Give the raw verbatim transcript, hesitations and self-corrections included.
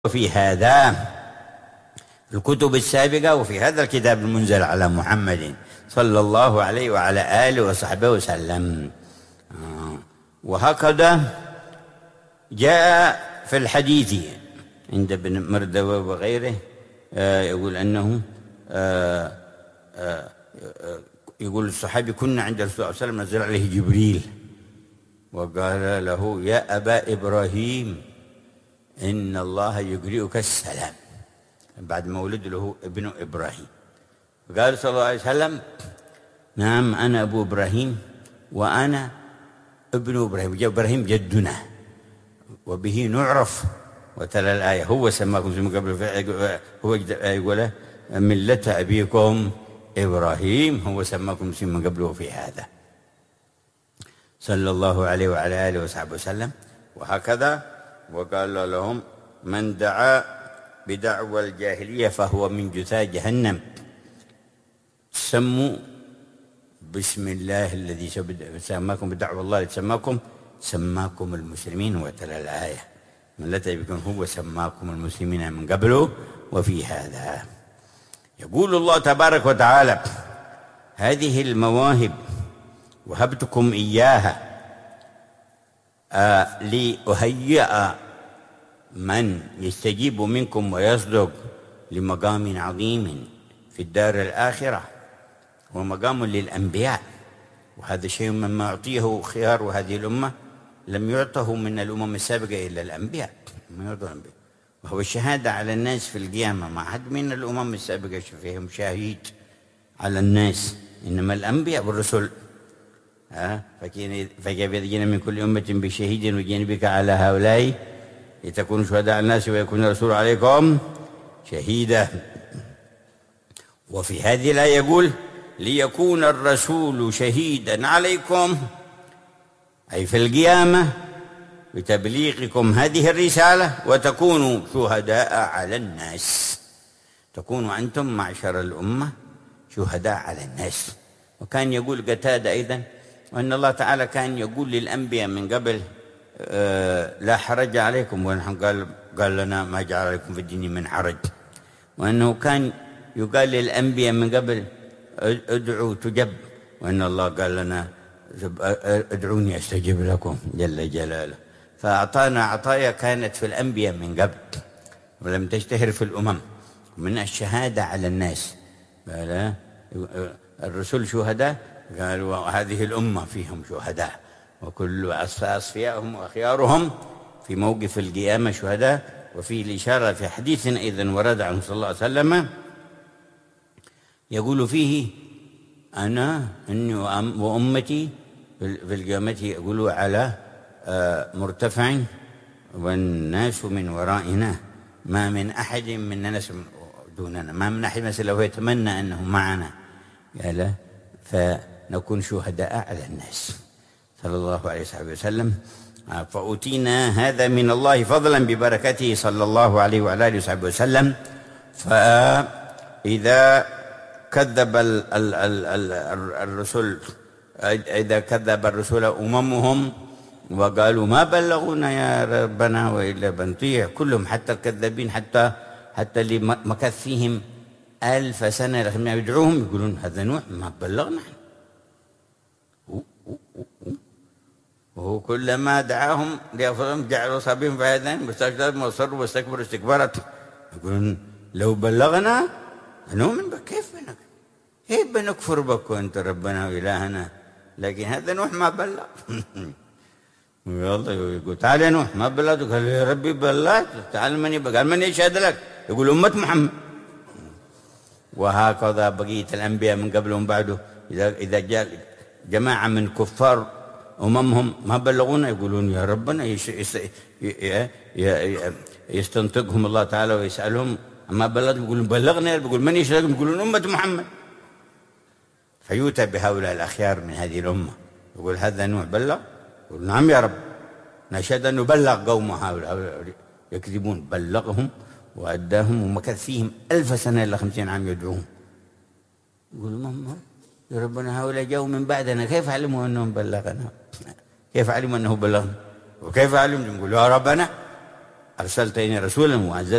وفي هذا الكتب السابقة وفي هذا الكتاب المنزل على محمد صلى الله عليه وعلى آله وصحبه وسلم. وهكذا جاء في الحديث عند ابن مردوى وغيره يقول أنه يقول الصحابي كنا عند الرسول صلى الله عليه وسلم نزل عليه جبريل وقال له يا أبا إبراهيم إن الله يقرئك السلام بعد ما ولد له ابن إبراهيم. قال صلى الله عليه وسلم نعم أنا أبو إبراهيم وأنا ابن إبراهيم، جاء إبراهيم جدنا وبه نعرف. وتلا الآية هو سماكم من قبل هو يقول ملة أبيكم إبراهيم هو سماكم من قبل وفي هذا صلى الله عليه وعلى آله وصحبه وسلم. وهكذا وقال لهم من دعا بدعوى الجاهلية فهو من جثى جهنم سموا بسم الله الذي سماكم بدعوى الله الذي سماكم سماكم المسلمين. وتلا الآية من التي بكم هو سماكم المسلمين من قبله وفي هذا. يقول الله تبارك وتعالى هذه المواهب وهبتكم إياها آه لأهيئ من يستجيب منكم ويصدق لمقام عظيم في الدار الآخرة ومقام للأنبياء. وهذا شيء مما أعطيه خيار هذه الأمة لم يعطه من الأمم السابقة إلا الأنبياء، وهو الشهادة على الناس في القيامة. ما حد من الأمم السابقة فيهم شهيد على الناس، إنما الأنبياء والرسل. ها فكيف إذا جئنا من كل أمة بشهيد وجئنا بك على هؤلاء لتكونوا شهداء على الناس ويكون الرسول عليكم شهيدا. وفي هذه الآية يقول ليكون الرسول شهيدا عليكم أي في القيامة بتبليغكم هذه الرسالة وتكونوا شهداء على الناس. تكونوا أنتم معشر الأمة شهداء على الناس. وكان يقول قتادة أيضا وأن الله تعالى كان يقول للأنبياء من قبل آه لا حرج عليكم، ونحن قال قال لنا ما جعل عليكم في الدين من حرج. وأنه كان يقال للأنبياء من قبل ادعوا تجب، وأن الله قال لنا ادعوني أستجب لكم جل جلاله. فأعطانا عطايا كانت في الأنبياء من قبل ولم تشتهر في الأمم من الشهادة على الناس. قال الرسل شهداء، قالوا هذه الأمة فيهم شهداء وكل أصفيائهم وأخيارهم في موقف القيامة شهداء. وفي الإشارة في حديث أيضا ورد عنه صلى الله عليه وسلم يقول فيه أنا إني وأمتي في القيامة يقولوا على مرتفع والناس من ورائنا ما من أحد من الناس دوننا، ما من أحد مثل لو يتمنى أنه معنا قال فنكون شهداء على الناس صلى الله عليه وسلم. فأوتينا هذا من الله فضلا ببركته صلى الله عليه وعلى آله وصحبه وسلم. فإذا كذب الرسل إذا كذب الرسل أممهم وقالوا ما بلغونا يا ربنا وإلا بنطيع كلهم حتى الكذابين حتى حتى اللي مكث فيهم ألف سنة لما يدعوهم يقولون هذا نوح ما بلغنا. وهو كلما دعاهم لأفضلهم جعلوا أصابعهم في آذانهم واستكبروا وصروا واستكبروا استكبارا يقولون لو بلغنا نؤمن بك. كيف بنك كيف بنكفر بك وأنت ربنا وإلهنا؟ لكن هذا نوح ما بلغ. والله يقول تعال يا نوح ما بلغتك؟ قال يا ربي بلغت. تعال من يبقى قال من يشهد لك؟ يقول أمة محمد. وهكذا بقية الأنبياء من قبلهم بعده إذا إذا جاء جماعة من كفار أممهم ما بلغونا يقولون يا ربنا يستنطقهم الله تعالى ويسألهم ما بلغت يقولون بلغنا. يقول من يشهد لكم؟ يقولون أمة محمد. فيؤتى بهؤلاء الأخيار من هذه الأمة يقول هذا نوح بلغ؟ يقول نعم يا رب نشهد أنه بلغ قوم هؤلاء يكذبون. بلغهم وأداهم ومكث فيهم ألف سنة إلا خمسين عام يدعوهم. يقول ماما يا ربنا هؤلاء جاءوا من بعدنا كيف علموا أنهم بلغنا؟ كيف علموا أنه بلغنا؟ وكيف علموا؟ يقول يا ربنا أرسلت إلينا رسولا معززا